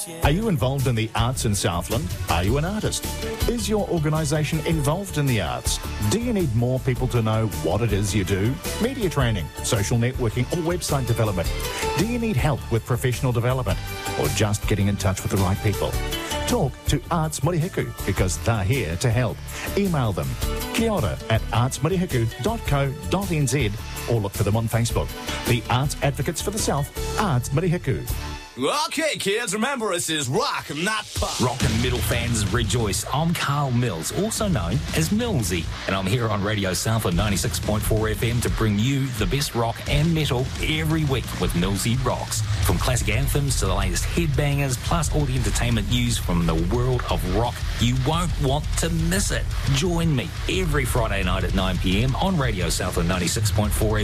Are you involved in the arts in Southland? Are you an artist? Is your organisation involved in the arts? Do you need more people to know what it is you do? Media training, social networking or website development? Do you need help with professional development or just getting in touch with the right people? Talk to Arts Murihiku because they're here to help. Email them kiora@artsmurihiku.co.nz or look for them on Facebook. The Arts Advocates for the South, Arts Murihiku. Okay, kids, remember this is rock, not pop. Rock and metal fans rejoice. I'm Carl Mills, also known as Millsy, and I'm here on Radio Southland 96.4 FM to bring you the best rock and metal every week with Millsy Rocks. From classic anthems to the latest headbangers, plus all the entertainment news from the world of rock. You won't want to miss it. Join me every Friday night at 9 p.m. on Radio Southland 96.4 FM.